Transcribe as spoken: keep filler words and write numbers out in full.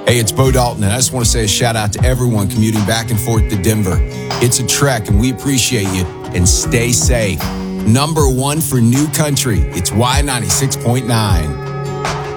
Hey, it's Bo Dalton, and I just want to say a shout out to everyone commuting back and forth to Denver. It's a trek, and we appreciate you, and stay safe. Number one for new country, it's Y ninety-six point nine.